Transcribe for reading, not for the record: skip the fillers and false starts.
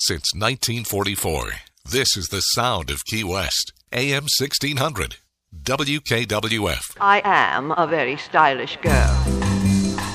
since 1944. This is the sound of Key West. AM 1600. WKWF. I am a very stylish girl.